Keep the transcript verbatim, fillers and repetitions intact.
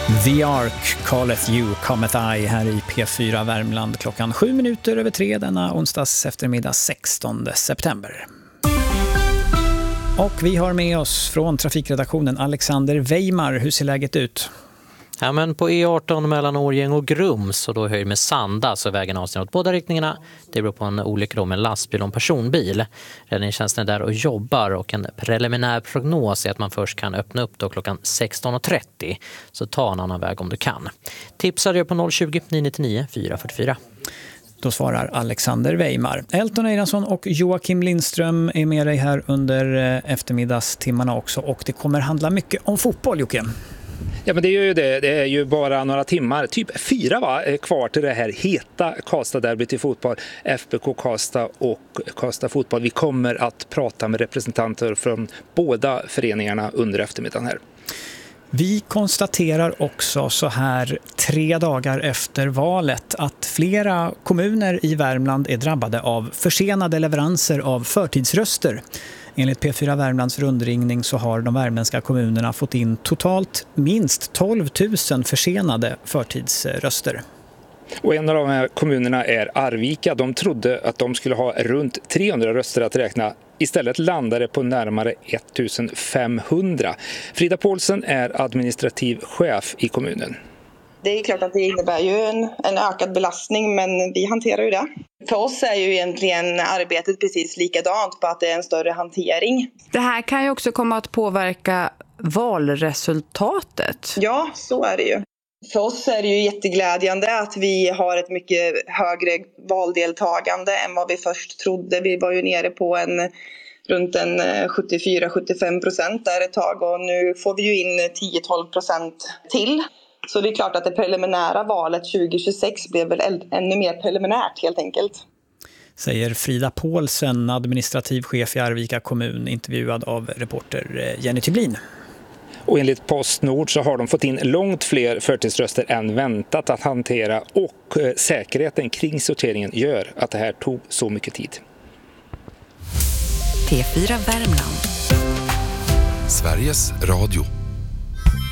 The Ark, Calleth You, Cometh I här i P fyra Värmland klockan sju minuter över tre denna onsdags eftermiddag sextonde september. Och vi har med oss från trafikredaktionen Alexander Weimar. Hur ser läget ut? Ja, men på E arton mellan Årjäng och Grums och då höjd med Sanda så vägen avstår åt båda riktningarna. Det beror på en olycka med en lastbil och en personbil. Räddningstjänsten är där och jobbar och en preliminär prognos är att man först kan öppna upp då klockan sexton och trettio. Så ta en annan väg om du kan. Tipsar du på noll tjugo, nio nio nio, fyra fyra fyra. Då svarar Alexander Weimar. Elton Eiransson och Joakim Lindström är med dig här under eftermiddagstimmarna också. Och det kommer handla mycket om fotboll, Jocke. Ja, men det är ju det. Det är ju bara några timmar, typ fyra va, kvar till det här heta Karlstad-derbyt i fotboll. F B K Karlstad och Karlstad fotboll. Vi kommer att prata med representanter från båda föreningarna under eftermiddagen här. Vi konstaterar också så här tre dagar efter valet att flera kommuner i Värmland är drabbade av försenade leveranser av förtidsröster. Enligt P fyra Värmlands rundringning så har de värmländska kommunerna fått in totalt minst tolv tusen försenade förtidsröster. Och en av de här kommunerna är Arvika. De trodde att de skulle ha runt trehundra röster att räkna. Istället landade på närmare femtonhundra. Frida Paulsen är administrativ chef i kommunen. Det är klart att det innebär ju en, en ökad belastning, men vi hanterar ju det. För oss är ju egentligen arbetet precis likadant, på att det är en större hantering. Det här kan ju också komma att påverka valresultatet. Ja, så är det ju. För oss är det ju jätteglädjande att vi har ett mycket högre valdeltagande än vad vi först trodde. Vi var ju nere på en runt en sjuttiofyra till sjuttiofem procent där ett tag, och nu får vi ju in tio till tolv procent till. Så det är klart att det preliminära valet tjugo tjugosex blev väl ännu mer preliminärt helt enkelt. Säger Frida Paulsen, administrativ chef i Arvika kommun, intervjuad av reporter Jenny Tyblin. Och enligt Postnord så har de fått in långt fler förtidsröster än väntat att hantera, och säkerheten kring sorteringen gör att det här tog så mycket tid. P fyra Värmland. Sveriges Radio.